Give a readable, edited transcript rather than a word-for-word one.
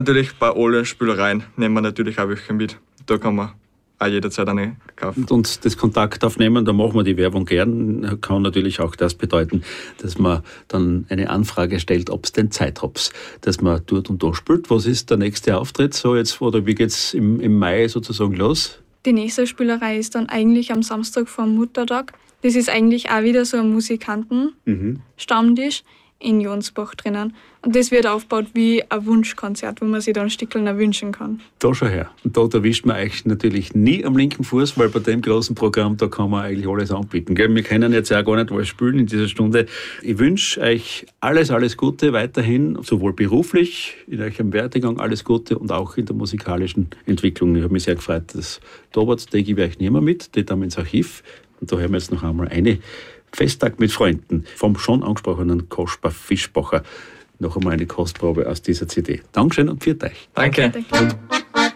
Natürlich bei allen Spielereien nehmen wir natürlich auch welche mit. Da kann man auch jederzeit eine kaufen. Und das Kontakt aufnehmen, da machen wir die Werbung gern, kann natürlich auch das bedeuten, dass man dann eine Anfrage stellt, ob es denn Zeit hat, dass man dort und da spielt. Was ist der nächste Auftritt so jetzt, oder wie geht's im Mai sozusagen los? Die nächste Spielerei ist dann eigentlich am Samstag vor dem Muttertag. Das ist eigentlich auch wieder so ein Musikanten-Stammtisch in Jonsbach drinnen. Und das wird aufgebaut wie ein Wunschkonzert, wo man sich dann Stückeln wünschen kann. Da schon her. Und da erwischt man euch natürlich nie am linken Fuß, weil bei dem großen Programm, da kann man eigentlich alles anbieten. Gell? Wir können jetzt ja gar nicht alles spielen in dieser Stunde. Ich wünsche euch alles Gute weiterhin, sowohl beruflich, in eurem Werdegang alles Gute und auch in der musikalischen Entwicklung. Ich habe mich sehr gefreut, dass da wart, die gebe ich euch nicht mehr mit, die dann ins Archiv. Und da hören wir jetzt noch einmal eine Festtag mit Freunden vom schon angesprochenen Kaspar Fischbacher. Noch einmal eine Kostprobe aus dieser CD. Dankeschön und pfiat euch. Danke. Danke.